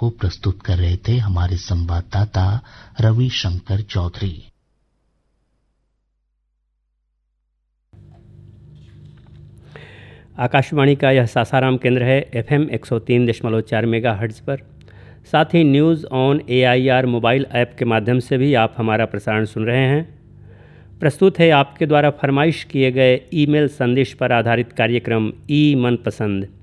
को प्रस्तुत कर रहे थे हमारे संवाददाता रवि शंकर चौधरी। आकाशवाणी का यह सासाराम केंद्र है FM 103.4 मेगाहर्ट्ज़ पर। साथ ही news on AIR mobile app के माध्यम से भी आप हमारा प्रसारण सुन रहे हैं। प्रस्तुत है आपके द्वारा फरमाइश किए गए ईमेल संदेश पर आधारित कार्यक्रम ई मनपसंद।